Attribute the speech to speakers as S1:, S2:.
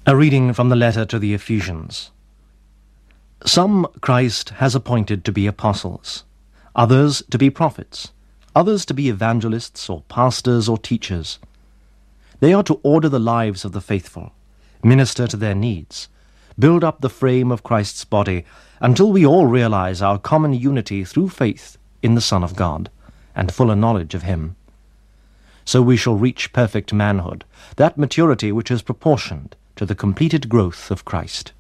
S1: A reading from the letter to the Ephesians. Some Christ has appointed to be apostles, others to be prophets, others to be evangelists or pastors or teachers. They are to order the lives of the faithful, minister to their needs, build up the frame of Christ's body until we all realize our common unity through faith in the Son of God and fuller knowledge of Him. So we shall reach perfect manhood, that maturity which is proportioned to the completed growth of Christ.